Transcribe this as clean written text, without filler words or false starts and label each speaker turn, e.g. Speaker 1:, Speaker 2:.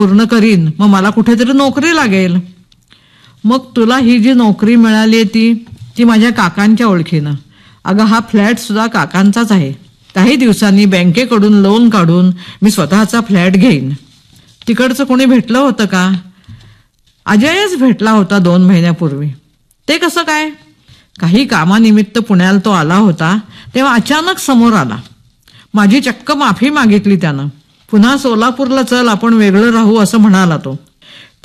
Speaker 1: पूर्ण करीन, मग मला कुठेतरी नोकरी लागेल. मग तुला ही जी नोकरी मिळाली ती माझ्या काकांच्या ओळखीनं. अगं हा फ्लॅट सुद्धा काकांचाच आहे. काही दिवसांनी बँकेकडून लोन काढून मी स्वतःचा फ्लॅट घेईन. तिकडचं कोणी भेटलं होतं का? अजयच भेटला होता 2 महिन्यापूर्वी. ते कसं काय? काही कामानिमित्त पुण्याला तो आला होता, तेव्हा अचानक समोर आला. माझी चक्क माफी मागितली त्यानं. पुन्हा सोलापूरला चल, आपण वेगळं राहू असं म्हणाला तो.